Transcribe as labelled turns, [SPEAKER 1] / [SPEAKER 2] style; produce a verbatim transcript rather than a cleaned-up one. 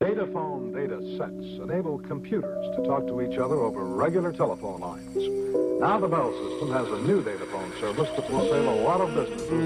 [SPEAKER 1] Dataphone data sets enable computers to talk to each other over regular telephone lines. Now the Bell system has a new dataphone service that will save a lot of businesses